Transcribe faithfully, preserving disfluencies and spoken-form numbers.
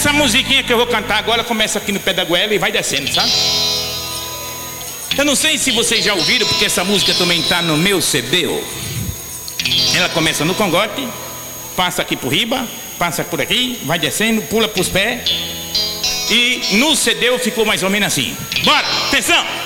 Essa musiquinha que eu vou cantar agora começa aqui no pé da goela e vai descendo, sabe? Eu não sei se vocês já ouviram, porque essa música também tá no meu C D. Ela começa no congote, passa aqui por riba, passa por aqui, vai descendo, pula pros pés. E no C D ficou mais ou menos assim. Bora, atenção!